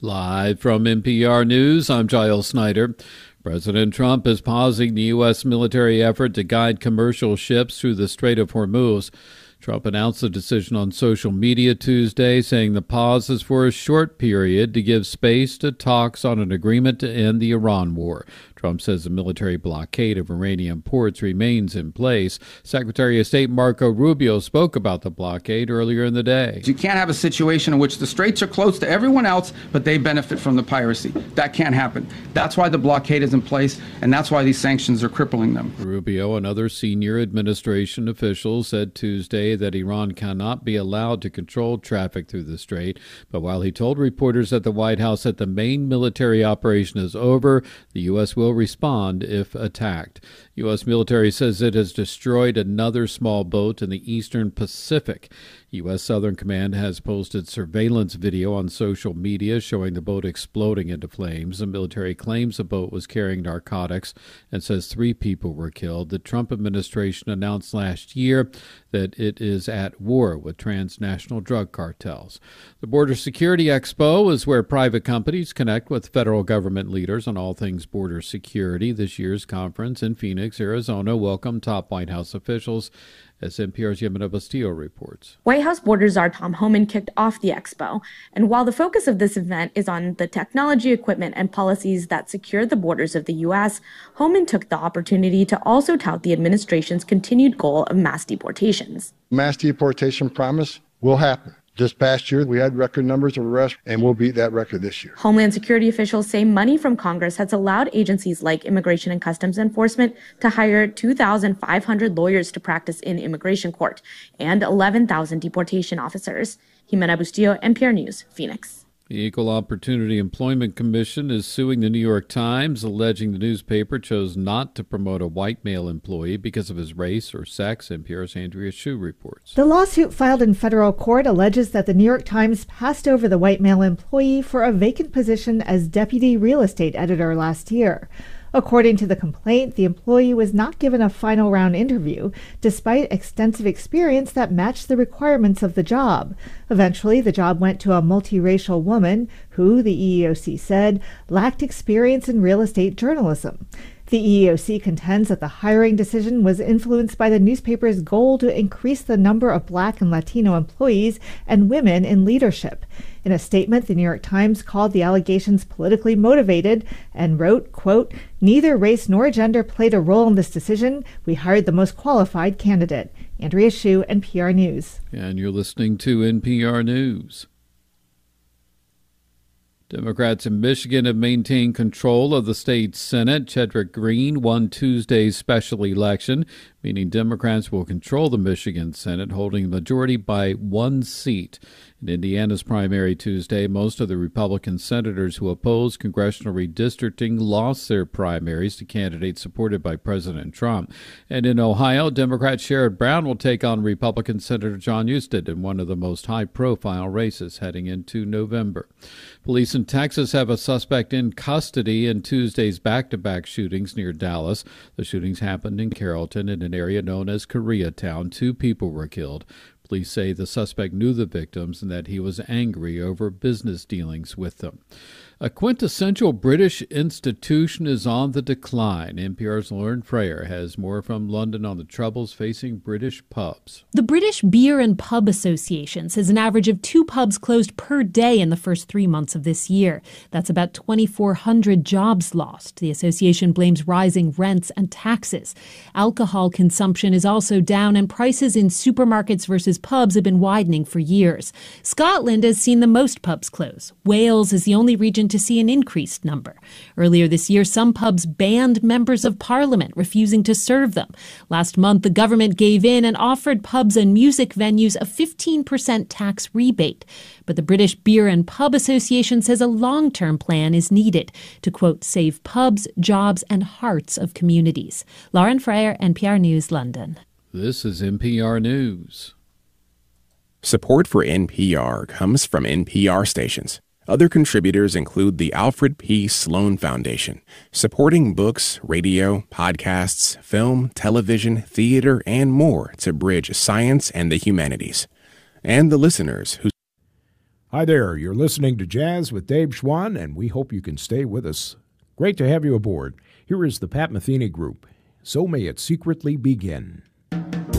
Live from NPR News, I'm Giles Snyder. President Trump is pausing the U.S. military effort to guide commercial ships through the Strait of Hormuz. Trump announced the decision on social media Tuesday, saying the pause is for a short period to give space to talks on an agreement to end the Iran war. Trump says the military blockade of Iranian ports remains in place. Secretary of State Marco Rubio spoke about the blockade earlier in the day. You can't have a situation in which the straits are closed to everyone else, but they benefit from the piracy. That can't happen. That's why the blockade is in place, and that's why these sanctions are crippling them. Rubio and other senior administration officials said Tuesday that Iran cannot be allowed to control traffic through the strait. But while he told reporters at the White House that the main military operation is over, the U.S. will respond if attacked. U.S. military says it has destroyed another small boat in the eastern Pacific. U.S. Southern Command has posted surveillance video on social media showing the boat exploding into flames. The military claims the boat was carrying narcotics and says 3 people were killed. The Trump administration announced last year that it is at war with transnational drug cartels. The Border Security Expo is where private companies connect with federal government leaders on all things border security. This year's conference in Phoenix, Arizona, welcomed top White House officials, as NPR's Yamina Bastillo reports. White House Border Czar Tom Homan kicked off the expo, and while the focus of this event is on the technology, equipment, and policies that secure the borders of the U.S., Homan took the opportunity to also tout the administration's continued goal of mass deportations. Mass deportation promise will happen. This past year, we had record numbers of arrests, and we'll beat that record this year. Homeland Security officials say money from Congress has allowed agencies like Immigration and Customs Enforcement to hire 2,500 lawyers to practice in immigration court and 11,000 deportation officers. Jimena Bustillo, NPR News, Phoenix. The Equal Opportunity Employment Commission is suing the New York Times, alleging the newspaper chose not to promote a white male employee because of his race or sex. NPR's Andrea Hsu reports. The lawsuit filed in federal court alleges that the New York Times passed over the white male employee for a vacant position as deputy real estate editor last year. According to the complaint, the employee was not given a final round interview, despite extensive experience that matched the requirements of the job. Eventually, the job went to a multiracial woman who, the EEOC said, lacked experience in real estate journalism. The EEOC contends that the hiring decision was influenced by the newspaper's goal to increase the number of Black and Latino employees and women in leadership. In a statement, the New York Times called the allegations politically motivated and wrote, quote, "Neither race nor gender played a role in this decision. We hired the most qualified candidate." Andrea Hsu, NPR News. And you're listening to NPR News. Democrats in Michigan have maintained control of the state Senate. Chedrick Green won Tuesday's special election, meaning Democrats will control the Michigan Senate, holding the majority by 1 seat. In Indiana's primary Tuesday, most of the Republican senators who opposed congressional redistricting lost their primaries to candidates supported by President Trump. And in Ohio, Democrat Sherrod Brown will take on Republican Senator Jon Husted in one of the most high-profile races heading into November. Police in Texas have a suspect in custody in Tuesday's back-to-back shootings near Dallas. The shootings happened in Carrollton in an area known as Koreatown. 2 people were killed. Police say the suspect knew the victims and that he was angry over business dealings with them. A quintessential British institution is on the decline. NPR's Lauren Frayer has more from London on the troubles facing British pubs. The British Beer and Pub Association says an average of 2 pubs closed per day in the first 3 months of this year. That's about 2,400 jobs lost. The association blames rising rents and taxes. Alcohol consumption is also down, and prices in supermarkets versus pubs have been widening for years. Scotland has seen the most pubs close. Wales is the only region to see an increased number. Earlier this year, some pubs banned members of parliament, refusing to serve them. Last month, the government gave in and offered pubs and music venues a 15% tax rebate. But the British Beer and Pub Association says a long-term plan is needed to, quote, save pubs, jobs, and hearts of communities. Lauren Frayer, NPR News, London. This is NPR News. Support for NPR comes from NPR stations. Other contributors include the Alfred P. Sloan Foundation, supporting books, radio, podcasts, film, television, theater, and more to bridge science and the humanities. And the listeners who Hi there, you're listening to Jazz with Dave Schwann, and we hope you can stay with us. Great to have you aboard. Here is the Pat Metheny Group. So May It Secretly Begin.